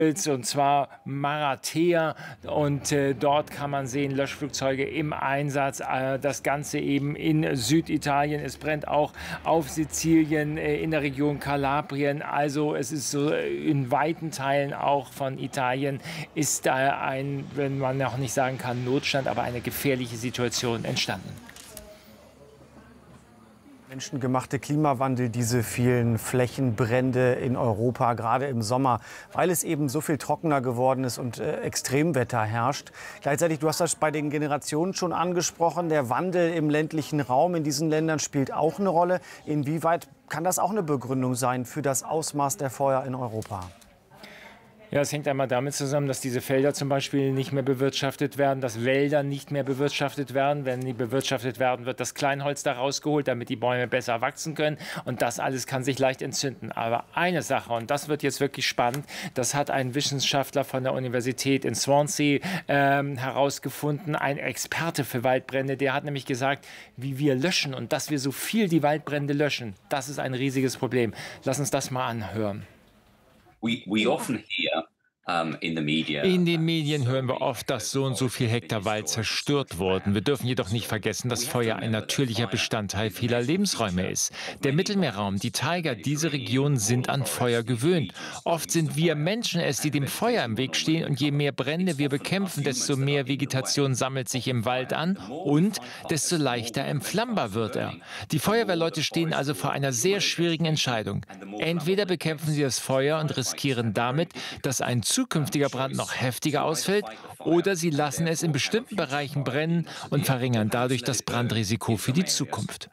und zwar Marathea, und dort kann man sehen, Löschflugzeuge im Einsatz, das Ganze eben in Süditalien. Es brennt auch auf Sizilien, in der Region Kalabrien, also es ist so in weiten Teilen auch von Italien ist da ein, wenn man noch nicht sagen kann Notstand, aber eine gefährliche Situation entstanden. Menschengemachte Klimawandel, diese vielen Flächenbrände in Europa, gerade im Sommer, weil es eben so viel trockener geworden ist und Extremwetter herrscht. Gleichzeitig, du hast das bei den Generationen schon angesprochen, der Wandel im ländlichen Raum in diesen Ländern spielt auch eine Rolle. Inwieweit kann das auch eine Begründung sein für das Ausmaß der Feuer in Europa? Ja, es hängt einmal damit zusammen, dass diese Felder zum Beispiel nicht mehr bewirtschaftet werden, dass Wälder nicht mehr bewirtschaftet werden. Wenn die bewirtschaftet werden, wird das Kleinholz da rausgeholt, damit die Bäume besser wachsen können. Und das alles kann sich leicht entzünden. Aber eine Sache, und das wird jetzt wirklich spannend, das hat ein Wissenschaftler von der Universität in Swansea herausgefunden, ein Experte für Waldbrände, der hat nämlich gesagt, wie wir löschen und dass wir so viel die Waldbrände löschen, das ist ein riesiges Problem. Lass uns das mal anhören. We often hear in den Medien hören wir oft, dass so und so viel Hektar Wald zerstört wurden. Wir dürfen jedoch nicht vergessen, dass Feuer ein natürlicher Bestandteil vieler Lebensräume ist. Der Mittelmeerraum, die Taiga, diese Regionen sind an Feuer gewöhnt. Oft sind wir Menschen es, die dem Feuer im Weg stehen, und je mehr Brände wir bekämpfen, desto mehr Vegetation sammelt sich im Wald an und desto leichter entflammbar wird er. Die Feuerwehrleute stehen also vor einer sehr schwierigen Entscheidung. Entweder bekämpfen sie das Feuer und riskieren damit, dass ein zukünftiger Brand noch heftiger ausfällt, oder sie lassen es in bestimmten Bereichen brennen und verringern dadurch das Brandrisiko für die Zukunft.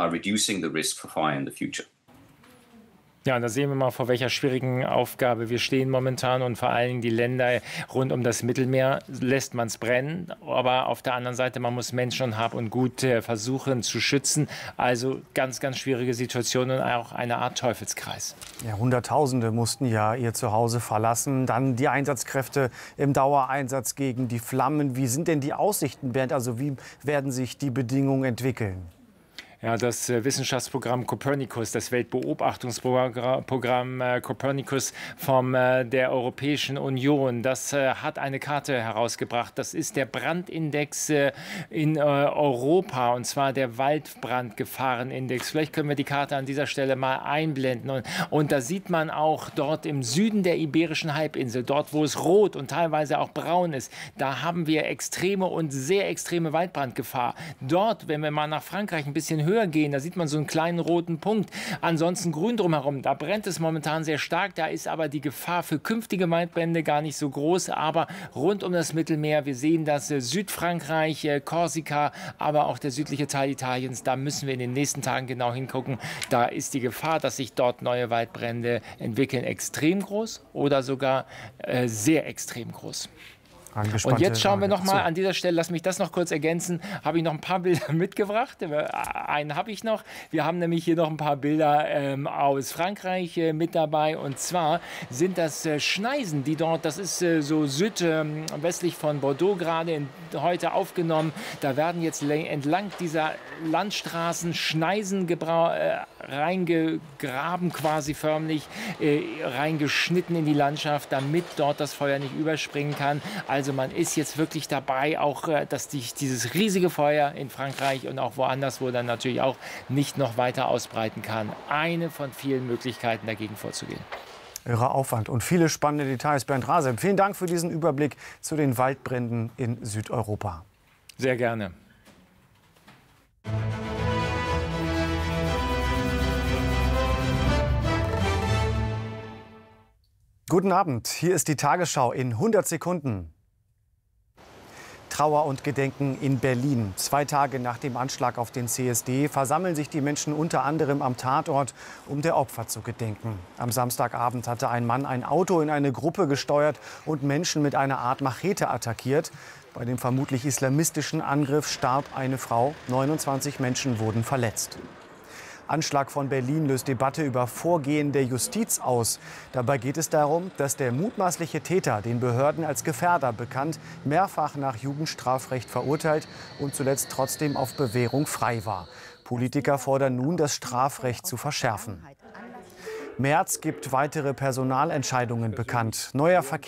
Ja, und da sehen wir mal, vor welcher schwierigen Aufgabe wir stehen momentan, und vor allen Dingen die Länder rund um das Mittelmeer lässt man es brennen, aber auf der anderen Seite, man muss Mensch und Hab und Gut versuchen zu schützen. Also ganz, ganz schwierige Situation und auch eine Art Teufelskreis. Ja, Hunderttausende mussten ja ihr Zuhause verlassen. Dann die Einsatzkräfte im Dauereinsatz gegen die Flammen. Wie sind denn die Aussichten, Bernd? Also wie werden sich die Bedingungen entwickeln? Ja, das Wissenschaftsprogramm Copernicus, das Weltbeobachtungsprogramm Copernicus der Europäischen Union, das hat eine Karte herausgebracht. Das ist der Brandindex in Europa, und zwar der Waldbrandgefahrenindex. Vielleicht können wir die Karte an dieser Stelle mal einblenden. Und da sieht man auch dort im Süden der Iberischen Halbinsel, dort wo es rot und teilweise auch braun ist, da haben wir extreme und sehr extreme Waldbrandgefahr. Dort, wenn wir mal nach Frankreich ein bisschen höher gehen, da sieht man so einen kleinen roten Punkt. Ansonsten grün drumherum, da brennt es momentan sehr stark, da ist aber die Gefahr für künftige Waldbrände gar nicht so groß, aber rund um das Mittelmeer, wir sehen das Südfrankreich, Korsika, aber auch der südliche Teil Italiens, da müssen wir in den nächsten Tagen genau hingucken. Da ist die Gefahr, dass sich dort neue Waldbrände entwickeln, extrem groß oder sogar sehr extrem groß. Und jetzt schauen wir noch mal an dieser Stelle, lass mich das noch kurz ergänzen, habe ich noch ein paar Bilder mitgebracht. Einen habe ich noch. Wir haben nämlich hier noch ein paar Bilder aus Frankreich mit dabei. Und zwar sind das Schneisen, die dort, das ist so südwestlich von Bordeaux gerade heute aufgenommen. Da werden jetzt entlang dieser Landstraßen Schneisen reingegraben, quasi förmlich reingeschnitten in die Landschaft, damit dort das Feuer nicht überspringen kann. Also man ist jetzt wirklich dabei, auch dass dieses riesige Feuer in Frankreich und auch woanders, wo dann natürlich auch nicht noch weiter ausbreiten kann. Eine von vielen Möglichkeiten, dagegen vorzugehen. Irrer Aufwand und viele spannende Details. Bernd Rase, vielen Dank für diesen Überblick zu den Waldbränden in Südeuropa. Sehr gerne. Guten Abend, hier ist die Tagesschau in 100 Sekunden. Trauer und Gedenken in Berlin. 2 Tage nach dem Anschlag auf den CSD versammeln sich die Menschen unter anderem am Tatort, um der Opfer zu gedenken. Am Samstagabend hatte ein Mann ein Auto in eine Gruppe gesteuert und Menschen mit einer Art Machete attackiert. Bei dem vermutlich islamistischen Angriff starb eine Frau. 29 Menschen wurden verletzt. Anschlag von Berlin löst Debatte über Vorgehen der Justiz aus. Dabei geht es darum, dass der mutmaßliche Täter, den Behörden als Gefährder bekannt, mehrfach nach Jugendstrafrecht verurteilt und zuletzt trotzdem auf Bewährung frei war. Politiker fordern nun, das Strafrecht zu verschärfen. Merz gibt weitere Personalentscheidungen bekannt. Neuer